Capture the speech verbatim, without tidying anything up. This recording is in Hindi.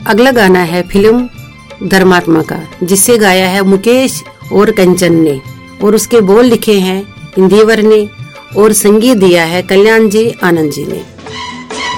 अगला गाना है फिल्म धर्मात्मा का, जिसे गाया है मुकेश और कंचन ने, और उसके बोल लिखे हैं इंदिवर ने और संगीत दिया है कल्याण जी आनंद जी ने।